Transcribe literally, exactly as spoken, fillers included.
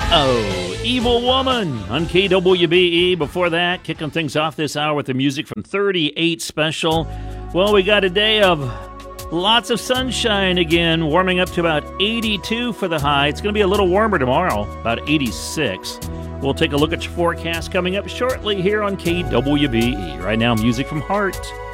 Oh, Evil Woman on K W B E. Before that, kicking things off this hour with the music from thirty-eight Special. Well, we got a day of lots of sunshine again, warming up to about eighty-two for the high. It's going to be a little warmer tomorrow, about eighty-six. We'll take a look at your forecast coming up shortly here on K W B E. Right now, music from Heart.